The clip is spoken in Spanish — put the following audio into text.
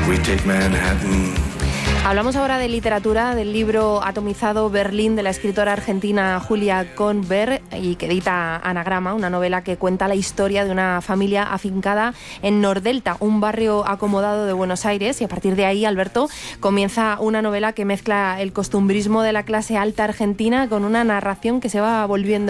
We take Manhattan. Hablamos ahora de literatura, del libro Atomizado Berlín de la escritora argentina Julia Kornberg y que edita Anagrama, una novela que cuenta la historia de una familia afincada en Nordelta, un barrio acomodado de Buenos Aires, y a partir de ahí, Alberto, comienza una novela que mezcla el costumbrismo de la clase alta argentina con una narración que se va volviendo